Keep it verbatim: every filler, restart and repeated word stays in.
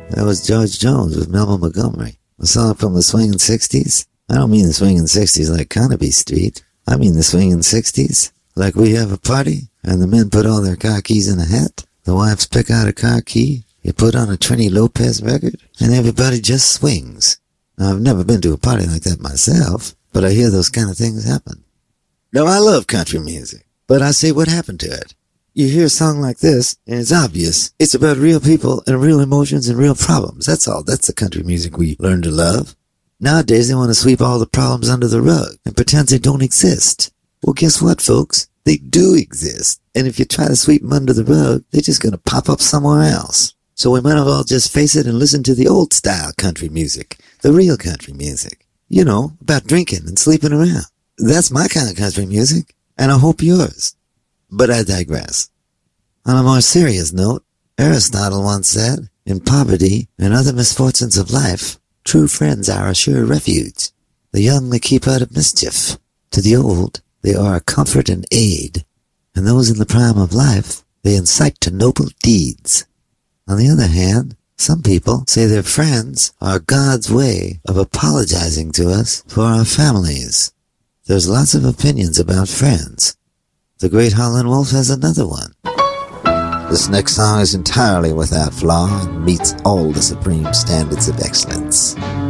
That was George Jones with Melba Montgomery. A song from the swinging sixties. I don't mean the swinging sixties like Carnaby Street. I mean the swinging sixties like we have a party and the men put all their car keys in a hat. The wives pick out a car key. You put on a Trini Lopez record and everybody just swings. Now, I've never been to a party like that myself, but I hear those kind of things happen. Now, I love country music, but I say what happened to it. You hear a song like this, and it's obvious. It's about real people and real emotions and real problems. That's all. That's the country music we learn to love. Nowadays, they want to sweep all the problems under the rug and pretend they don't exist. Well, guess what, folks? They do exist. And if you try to sweep them under the rug, they're just going to pop up somewhere else. So we might as well just face it and listen to the old-style country music, the real country music. You know, about drinking and sleeping around. That's my kind of country music, and I hope yours. But I digress. On a more serious note, Aristotle once said, in poverty and other misfortunes of life, true friends are a sure refuge. The young they keep out of mischief. To the old, they are a comfort and aid. And those in the prime of life, they incite to noble deeds. On the other hand, some people say their friends are God's way of apologizing to us for our families. There's lots of opinions about friends. The Great Howlin' Wolf has another one. This next song is entirely without flaw and meets all the supreme standards of excellence.